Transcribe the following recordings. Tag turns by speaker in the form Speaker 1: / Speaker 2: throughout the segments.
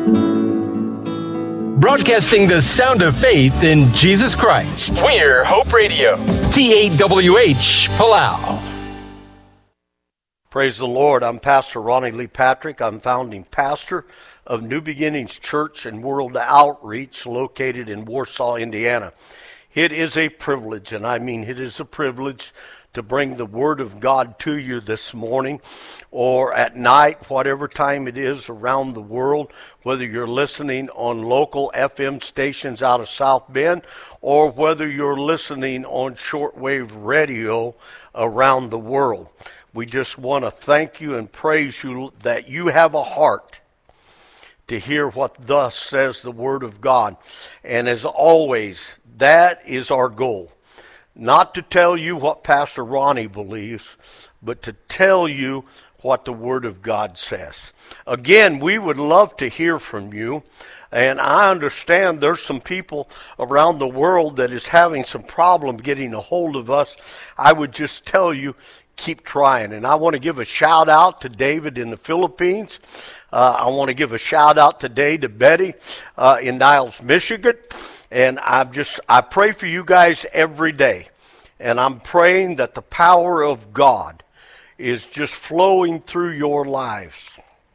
Speaker 1: Broadcasting the sound of faith in Jesus Christ. We're Hope Radio. TAWH, Palau.
Speaker 2: Praise the Lord. I'm Pastor Ronnie Lee Patrick. I'm founding pastor of New Beginnings Church and World Outreach located in Warsaw, Indiana. It is a privilege, and I mean it is a privilege to bring the Word of God to you this morning or at night, whatever time it is around the world, whether you're listening on local FM stations out of South Bend or whether you're listening on shortwave radio around the world. We just want to thank you and praise you that you have a heart to hear what thus says the Word of God. And as always, that is our goal. Not to tell you what Pastor Ronnie believes, but to tell you what the Word of God says. Again, we would love to hear from you. And I understand there's some people around the world that is having some problem getting a hold of us. I would just tell you, keep trying. And I want to give a shout out to David in the Philippines. I want to give a shout out today to Betty in Niles, Michigan. And I pray for you guys every day. And I'm praying that the power of God is just flowing through your lives.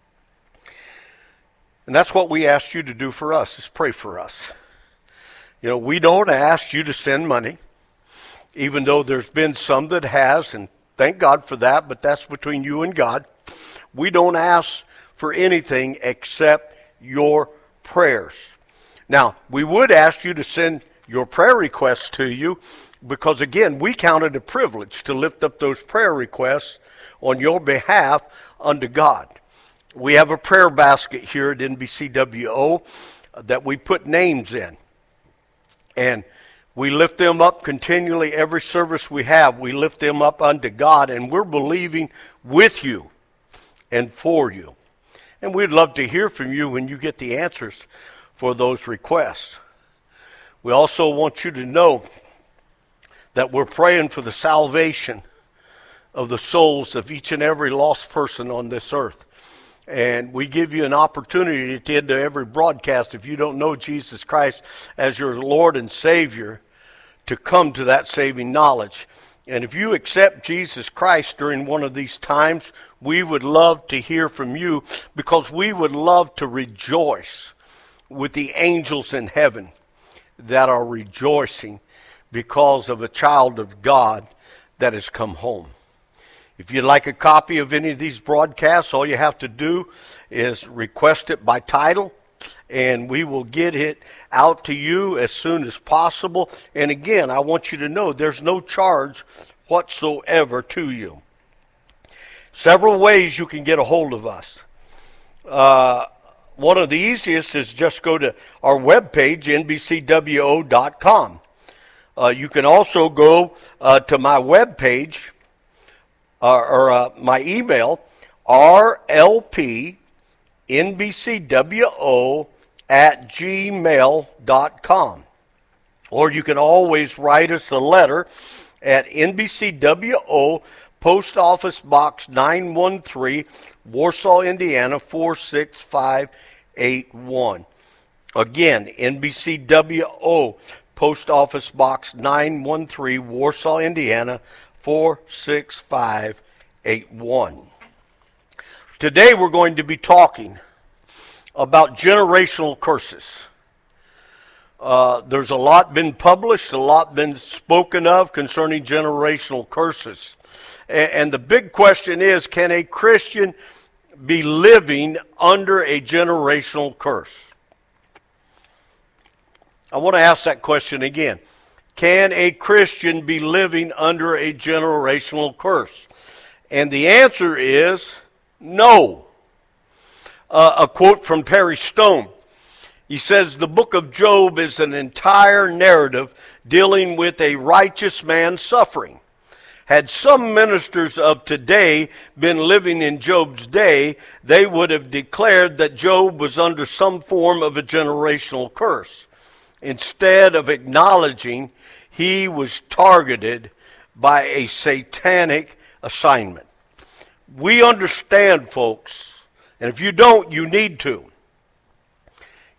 Speaker 2: And that's what we asked you to do for us, is pray for us. You know, we don't ask you to send money, even though there's been some that has, and thank God for that, but that's between you and God. We don't ask for anything except your prayers. Now, we would ask you to send your prayer requests to you because, again, we count it a privilege to lift up those prayer requests on your behalf unto God. We have a prayer basket here at NBCWO that we put names in. And we lift them up continually. Every service we have, we lift them up unto God, and we're believing with you and for you. And we'd love to hear from you when you get the answers for those requests. We also want you to know that we're praying for the salvation of the souls of each and every lost person on this earth. And we give you an opportunity at the end of every broadcast, if you don't know Jesus Christ as your Lord and Savior, to come to that saving knowledge. And if you accept Jesus Christ during one of these times, we would love to hear from you, because we would love to rejoice with the angels in heaven that are rejoicing because of a child of God that has come home. If you'd like a copy of any of these broadcasts, all you have to do is request it by title, and we will get it out to you as soon as possible. And again, I want you to know there's no charge whatsoever to you. Several ways you can get a hold of us. One of the easiest is just go to our webpage, nbcwo.com. You can also go to my webpage, or my email, rlpnbcwo@gmail.com. Or you can always write us a letter at NBCWO, Post Office Box 913, Warsaw, Indiana 46581. Again, NBCWO, Post Office Box 913, Warsaw, Indiana 46581. Today we're going to be talking about generational curses. There's a lot been published, a lot been spoken of concerning generational curses. And the big question is, can a Christian be living under a generational curse? I want to ask that question again. Can a Christian be living under a generational curse? And the answer is no. A quote from Perry Stone. He says, the book of Job is an entire narrative dealing with a righteous man suffering. Had some ministers of today been living in Job's day, they would have declared that Job was under some form of a generational curse, instead of acknowledging he was targeted by a satanic assignment. We understand, folks, and if you don't, you need to,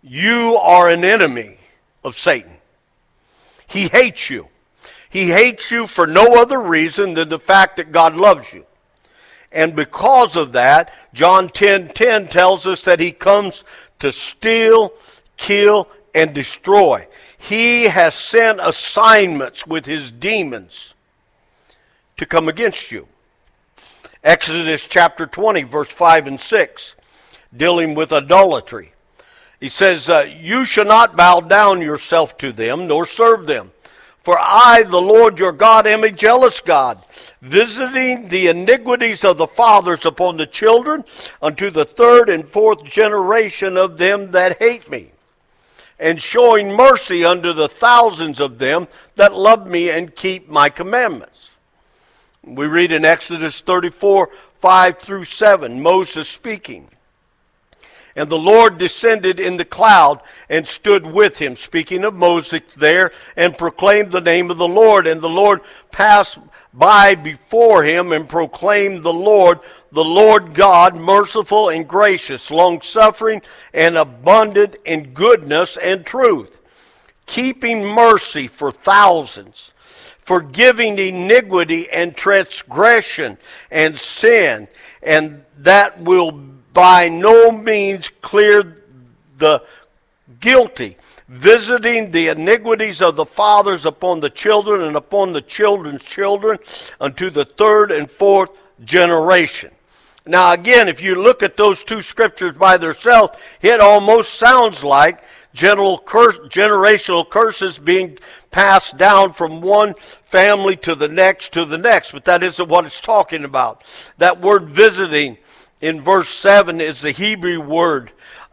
Speaker 2: you are an enemy of Satan. He hates you. He hates you for no other reason than the fact that God loves you. And because of that, John 10:10 tells us that he comes to steal, kill, and destroy. He has sent assignments with his demons to come against you. Exodus chapter 20, verse 5 and 6, dealing with idolatry. He says, you shall not bow down yourself to them, nor serve them. For I, the Lord your God, am a jealous God, visiting the iniquities of the fathers upon the children, unto the third and fourth generation of them that hate me, and showing mercy unto the thousands of them that love me and keep my commandments. We read in Exodus 34, 5 through 7, Moses speaking. And the Lord descended in the cloud and stood with him, speaking of Moses there, and proclaimed the name of the Lord. And the Lord passed by before him and proclaimed the Lord God, merciful and gracious, long-suffering and abundant in goodness and truth, keeping mercy for thousands, forgiving iniquity and transgression and sin, and that will by no means clear the guilty, visiting the iniquities of the fathers upon the children and upon the children's children unto the third and fourth generation. Now again, if you look at those two scriptures by themselves, it almost sounds like generational curses being passed down from one family to the next, but that isn't what it's talking about. That word visiting in verse 7 is the Hebrew word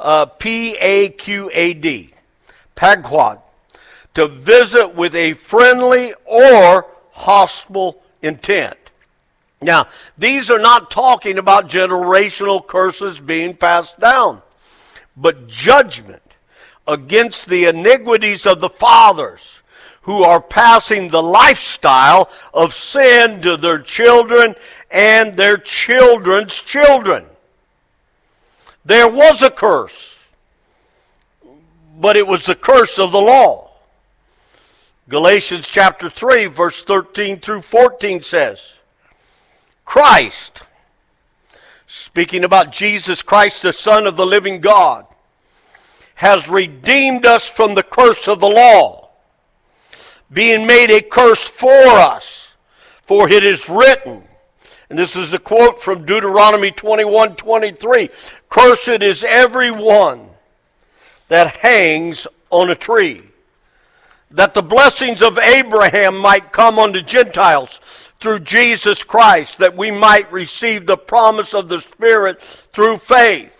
Speaker 2: P-A-Q-A-D, pagwad, to visit with a friendly or hostile intent. Now, these are not talking about generational curses being passed down, but judgment against the iniquities of the fathers who are passing the lifestyle of sin to their children and their children's children. There was a curse, but it was the curse of the law. Galatians chapter 3, verse 13 through 14 says, Christ, speaking about Jesus Christ, the Son of the living God, has redeemed us from the curse of the law, being made a curse for us. For it is written, and this is a quote from Deuteronomy 21:23, cursed is every one that hangs on a tree, that the blessings of Abraham might come on the Gentiles through Jesus Christ, that we might receive the promise of the Spirit through faith.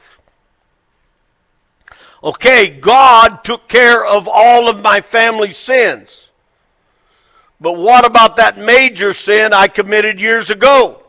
Speaker 2: Okay, God took care of all of my family's sins. But what about that major sin I committed years ago?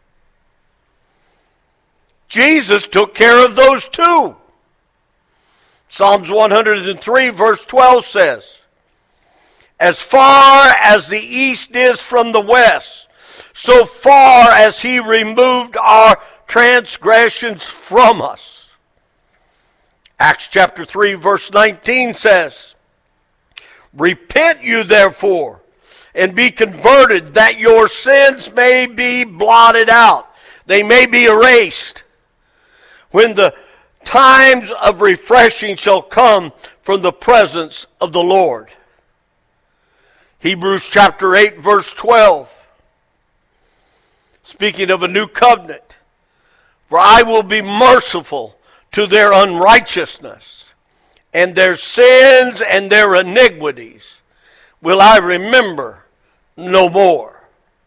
Speaker 2: Jesus took care of those too. Psalms 103 verse 12 says, as far as the east is from the west, so far as he removed our transgressions from us. Acts chapter 3 verse 19 says, repent you therefore, and be converted, that your sins may be blotted out. They may be erased, when the times of refreshing shall come from the presence of the Lord. Hebrews chapter 8, verse 12. Speaking of a new covenant. For I will be merciful to their unrighteousness, and their sins and their iniquities will I remember no more.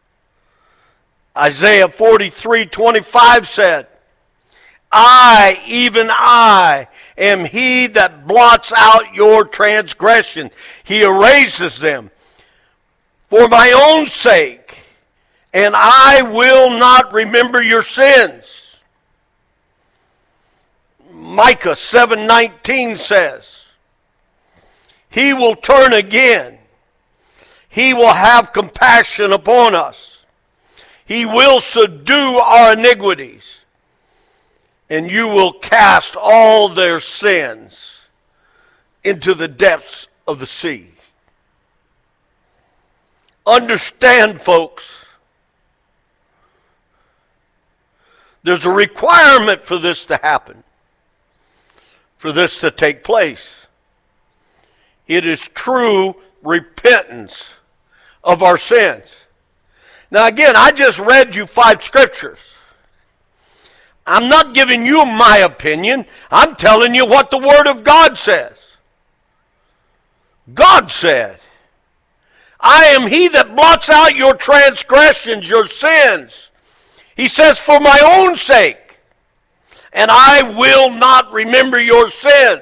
Speaker 2: Isaiah 43:25 said, I, even I, am he that blots out your transgression. He erases them for my own sake, and I will not remember your sins. Micah 7:19 says, he will turn again. He will have compassion upon us. He will subdue our iniquities, and you will cast all their sins into the depths of the sea. Understand, folks, there's a requirement for this to happen, for this to take place. It is true repentance of our sins. Now again, I just read you 5 scriptures. I'm not giving you my opinion. I'm telling you what the Word of God says. God said, I am He that blots out your transgressions, your sins. He says, for my own sake, and I will not remember your sins.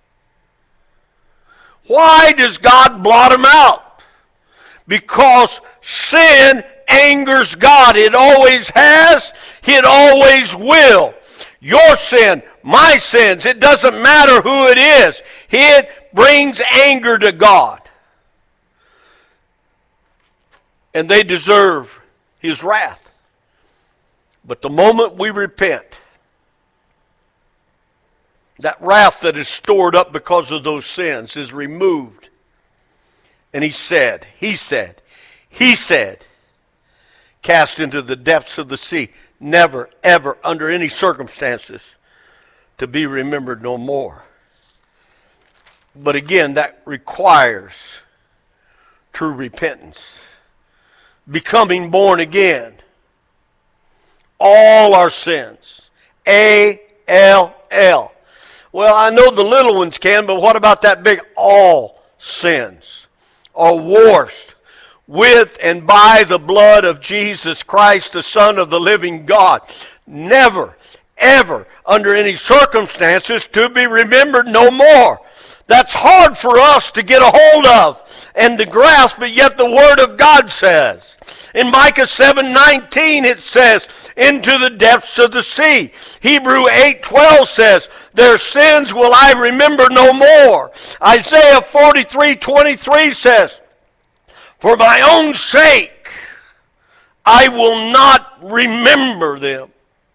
Speaker 2: Why does God blot them out? Because sin angers God. It always has. It always will. Your sin, my sins, it doesn't matter who it is. It brings anger to God. And they deserve His wrath. But the moment we repent, that wrath that is stored up because of those sins is removed. And He said, cast into the depths of the sea, never, ever, under any circumstances, to be remembered no more. But again, that requires true repentance. Becoming born again. All our sins. A-L-L. Well, I know the little ones can, but what about that big? All sins are washed with and by the blood of Jesus Christ, the Son of the living God. Never, ever, under any circumstances, to be remembered no more. That's hard for us to get a hold of and to grasp, but yet the Word of God says. In Micah 7:19 it says, into the depths of the sea. Hebrew 8:12 says, their sins will I remember no more. Isaiah 43:23 says, for my own sake I will not remember them.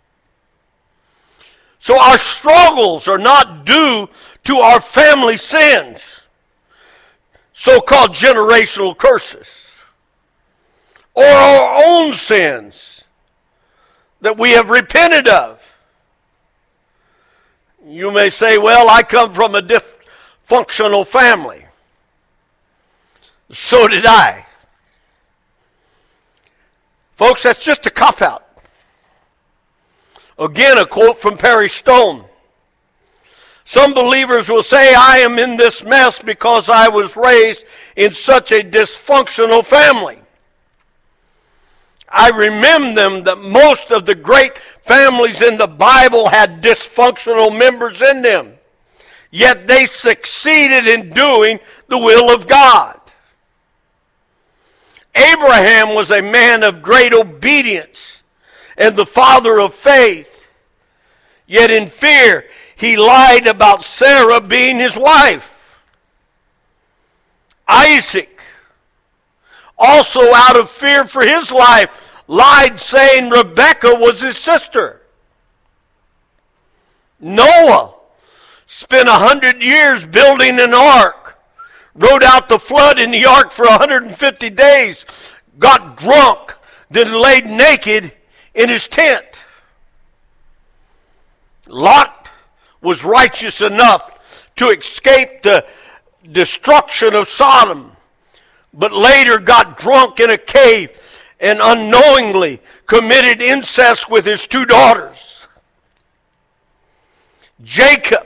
Speaker 2: So our struggles are not due to our family sins, so-called generational curses, or our own sins that we have repented of. You may say, well, I come from a dysfunctional family. So did I. Folks, that's just a cop-out. Again, a quote from Perry Stone. Some believers will say, I am in this mess because I was raised in such a dysfunctional family. I remind them that most of the great families in the Bible had dysfunctional members in them. Yet they succeeded in doing the will of God. Abraham was a man of great obedience and the father of faith. Yet in fear, he lied about Sarah being his wife. Isaac, also out of fear for his life, lied saying Rebekah was his sister. Noah spent 100 years building an ark, rode out the flood in the ark for 150 days, got drunk, then laid naked in his tent. Lot was righteous enough to escape the destruction of Sodom, but later got drunk in a cave and unknowingly committed incest with his 2 daughters. Jacob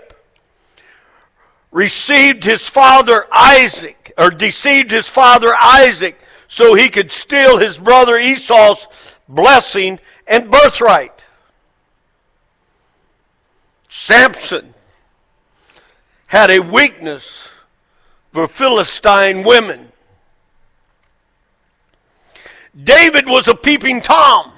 Speaker 2: deceived his father Isaac so he could steal his brother Esau's blessing and birthright. Samson had a weakness for Philistine women. David was a peeping Tom.